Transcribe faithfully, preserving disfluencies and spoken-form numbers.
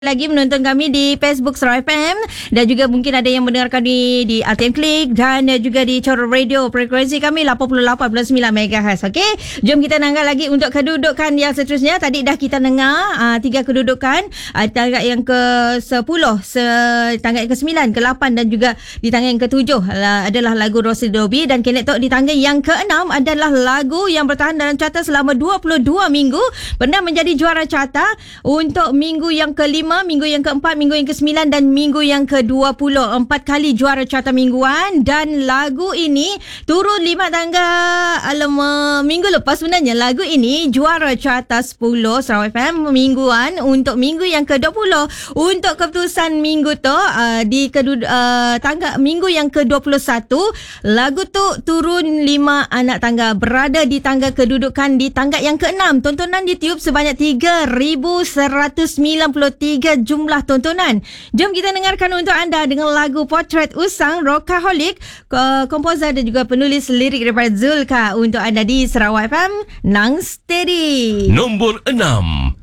lagi menonton kami di Facebook Sarawak F M dan juga mungkin ada yang mendengarkan di di R T M Click dan juga di Coro Radio. Frekuensi kami lapan puluh lapan perpuluhan sembilan megahertz. Okey, jom kita nanggap lagi untuk kedudukan yang seterusnya. Tadi dah kita dengar uh, tiga kedudukan, uh, tangga yang ke sepuluh, se, tangga yang ke sembilan, ke lapan dan juga di tangga yang ke tujuh uh, adalah lagu Rosie Doby, dan Kenneth Tok di tangga yang ke enam adalah lagu yang bertahan dalam carta selama dua puluh dua minggu, pernah menjadi juara carta untuk minggu yang kelima, minggu yang keempat, minggu yang kesembilan dan minggu yang ke dua puluh. Empat kali juara carta mingguan, dan lagu ini turun lima tangga. Alamak, minggu lepas sebenarnya lagu ini juara carta sepuluh Sarawak F M mingguan untuk minggu yang ke dua puluh. Untuk keputusan minggu tu uh, di kedua, uh, tangga minggu yang ke dua puluh satu, lagu tu turun lima anak tangga, berada di tangga kedudukan di tangga yang ke enam. Tontonan di YouTube sebanyak tiga ribu seratus sembilan puluh tiga jumlah tontonan. Jom kita dengarkan untuk anda dengan lagu Potret Usang Rockaholic, komposer dan juga penulis lirik daripada Zulka, untuk anda di Sarawak F M Nang Steady. Nombor enam.